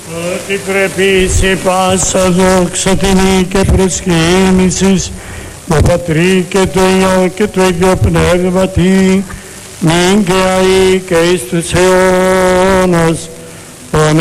ότι πρέπει σε πάσα δόξα τιμή και προσκύνησης το Πατρί και το Υιό και το Ίδιο Πνεύματι, νυν και αεί και εις τους αιώνας.